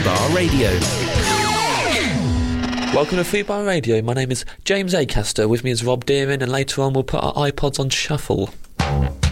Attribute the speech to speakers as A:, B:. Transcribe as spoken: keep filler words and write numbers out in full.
A: Fubar Radio.
B: Welcome to Fubar Radio. My name is James Acaster. With me is Rob Deering, and later on we'll put our iPods on shuffle.